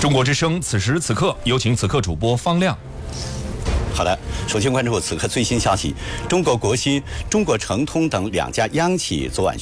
中国之声，此时此刻，有请此刻主播方亮。 好的，首先关注此刻最新消息：中国国新、中国诚通等2家央企昨晚